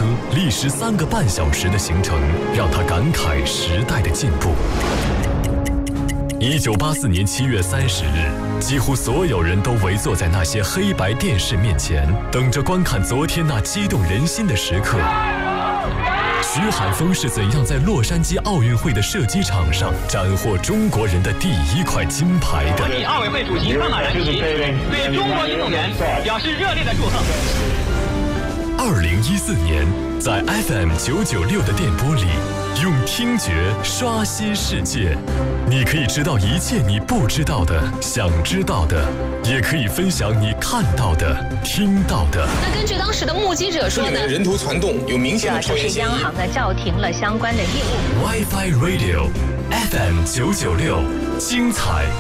车，历时3个半小时的行程，让他感慨时代的进步。1984年7月30日，几乎所有人都围坐在那些黑白电视面前，等着观看昨天那激动人心的时刻。徐海峰是怎样在洛杉矶奥运会的射击场上斩获中国人的第1块金牌的？ 国际奥委会主席范马然奇对中国运动员表示热烈的祝贺。 2014年，在 FM 996的电波里，用听觉刷新世界。你可以知道一切你不知道的、想知道的，也可以分享你看到的、听到的。 那根据当时的目击者说呢， 人头攒动有明显的抽烟嫌疑。 央行呢叫停了相关的业务。 WiFi Radio FM 996，精彩